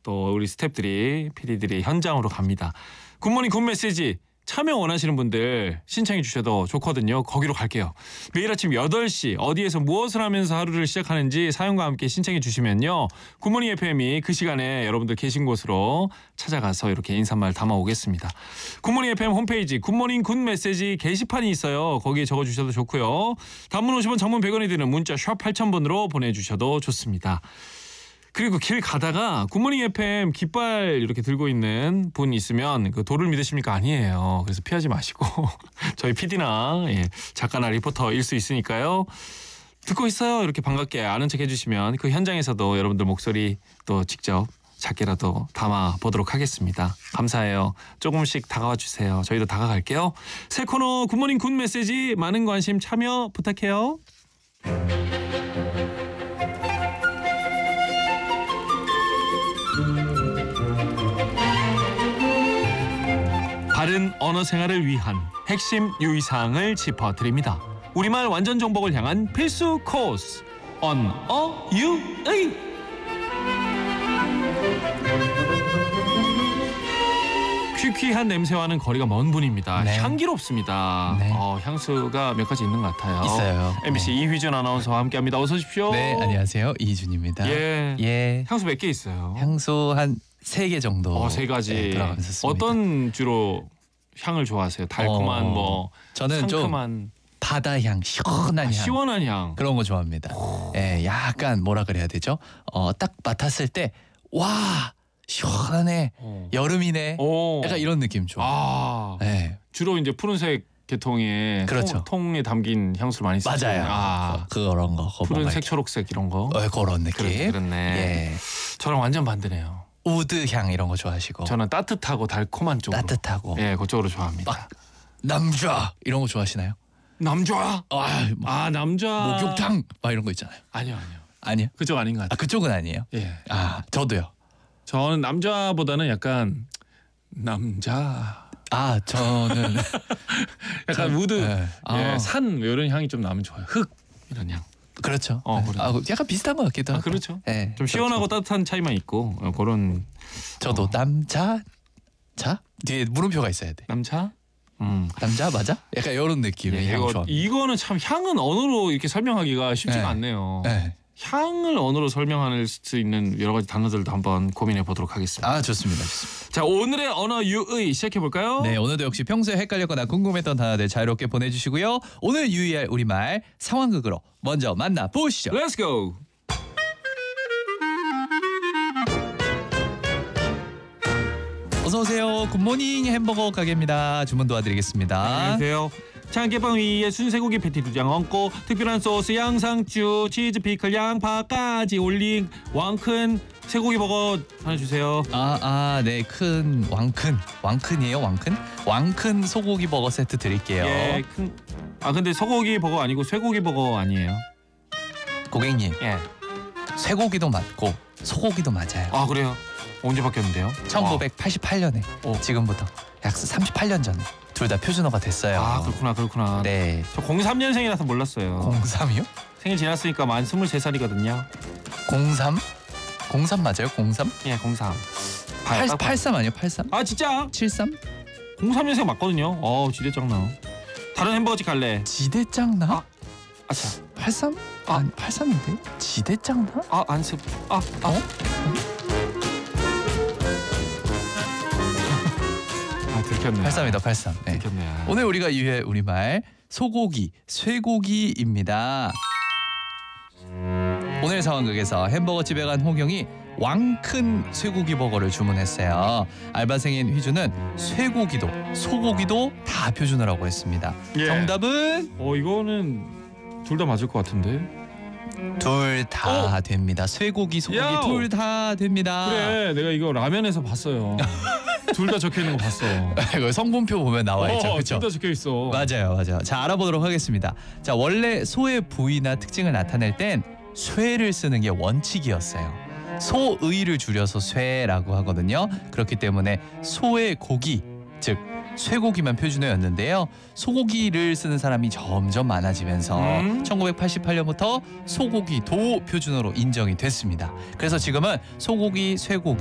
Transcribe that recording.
또 우리 스태프들이 PD들이 현장으로 갑니다. 굿모닝 굿메시지 참여 원하시는 분들 신청해 주셔도 좋거든요. 거기로 갈게요. 매일 아침 8시 어디에서 무엇을 하면서 하루를 시작하는지 사연과 함께 신청해 주시면요. 굿모닝 FM이 그 시간에 여러분들 계신 곳으로 찾아가서 이렇게 인사말 담아오겠습니다. 굿모닝 FM 홈페이지 굿모닝 굿메시지 게시판이 있어요. 거기에 적어주셔도 좋고요. 단문 50원 장문 100원이 드는 문자 샵 8000번으로 보내주셔도 좋습니다. 그리고 길 가다가 굿모닝 FM 깃발 이렇게 들고 있는 분 있으면 그 도를 믿으십니까? 아니에요. 그래서 피하지 마시고 저희 PD나 작가나 리포터일 수 있으니까요. 듣고 있어요. 이렇게 반갑게 아는 척 해주시면 그 현장에서도 여러분들 목소리 또 직접 작게라도 담아보도록 하겠습니다. 감사해요. 조금씩 다가와 주세요. 저희도 다가갈게요. 새 코너 굿모닝 굿메시지 많은 관심 참여 부탁해요. 바른 언어 생활을 위한 핵심 유의사항을 짚어드립니다. 우리말 완전 정복을 향한 필수 코스 언어 유의. 퀴퀴한 냄새와는 거리가 먼 분입니다. 네. 향기롭습니다. 네. 향수가 몇 가지 있는 것 같아요. 있어요. MBC 이휘준 아나운서와 함께합니다. 어서 오십시오. 네, 안녕하세요. 이희준입니다. 예. 향수 몇 개 있어요? 향수 한 3개 정도. 3가지. 네, 들어가면서 어떤 주로 향을 좋아하세요? 달콤한 저는 상큼한 바다향, 시원한 향. 시원한 향. 그런 거 좋아합니다. 예, 약간 뭐라 그래야 되죠? 딱 맡았을 때 와, 시원하네. 여름이네. 약간 이런 느낌 좋아. 네. 주로 이제 푸른색 계통의 그렇죠. 통에 담긴 향수를 많이 쓰죠. 맞아요. 그런 거. 푸른색, 초록색 이런 거. 그런 느낌. 그렇네. 예. 저랑 완전 반대네요. 우드 향 이런 거 좋아하시고. 저는 따뜻하고 달콤한 쪽으로. 따뜻하고. 예, 그쪽으로 좋아합니다. 남자 이런 거 좋아하시나요? 남자. 남자. 목욕탕 막 이런 거 있잖아요. 아니요. 그쪽 아닌 것 같아요. 그쪽은 아니에요. 예. 저도요. 저는 남자보다는 약간 남자. 저는 약간 우드, 네. 산 이런 향이 좀 나면 좋아요. 흙 이런 향. 그렇죠. 약간 비슷한 것 같기도 하고. 그렇죠. 네, 좀 시원하고 그렇죠. 따뜻한 차이만 있고 그런. 저도 남자 뒤에 물음표가 있어야 돼. 남자? 남자 맞아? 약간 이런 느낌의 향 좋아. 이거는 참 향은 언어로 이렇게 설명하기가 쉽지가 않네요. 네. 향을 언어로 설명할 수 있는 여러 가지 단어들도 한번 고민해 보도록 하겠습니다. 좋습니다. 자, 오늘의 언어 유의 시작해 볼까요? 네, 오늘도 역시 평소에 헷갈렸거나 궁금했던 단어들 자유롭게 보내주시고요. 오늘 유의할 우리말 상황극으로 먼저 만나보시죠. Let's go. 어서 오세요. 굿모닝 햄버거 가게입니다. 주문 도와드리겠습니다. 안녕하세요. 참깨빵 위에 순세고기 패티 2장 얹고 특별한 소스 양상추 치즈 피클 양파까지 올린 왕큰 쇠고기 버거 하나 주세요. 네, 큰 왕큰이에요. 왕큰 소고기 버거 세트 드릴게요. 예, 근데 소고기 버거 아니고 쇠고기 버거 아니에요? 고객님, 예. 쇠고기도 맞고 소고기도 맞아요. 그래요? 언제 바뀌었는데요? 1988년에 지금부터 약 38년 전에 둘 다 표준어가 됐어요. 그렇구나. 네. 저 03년생이라서 몰랐어요. 03이요? 생일 지났으니까 만 23살이거든요. 03? 03 맞아요? 03? 예, 03. 83 아니에요? 83? 진짜? 73? 03년생 맞거든요. 지대짱 나. 다른 햄버거집 갈래? 지대짱 나? 아차. 83? 아니 83인데? 지대짱 나? 안습. 들켰네. 83이다 83. 네. 들켰네. 오늘 우리가 유의할 우리말 소고기, 쇠고기입니다. 오늘 상황극에서 햄버거 집에 간 호경이 왕큰 쇠고기 버거를 주문했어요. 알바생인 휘주는 쇠고기도 소고기도 다 표준어라고 했습니다. 예. 정답은 이거는 둘 다 맞을 것 같은데. 둘 다 됩니다. 쇠고기, 소고기 둘 다 됩니다. 그래, 내가 이거 라면에서 봤어요. 둘 다 적혀 있는 거 봤어. 이거 성분표 보면 나와 있죠. 그렇죠? 둘 다 적혀 있어. 맞아요. 자, 알아보도록 하겠습니다. 자, 원래 소의 부위나 특징을 나타낼 땐 쇠를 쓰는 게 원칙이었어요. 소의를 줄여서 쇠라고 하거든요. 그렇기 때문에 소의 고기, 즉 쇠고기만 표준어였는데요. 소고기를 쓰는 사람이 점점 많아지면서 1988년부터 소고기도 표준어로 인정이 됐습니다. 그래서 지금은 소고기, 쇠고기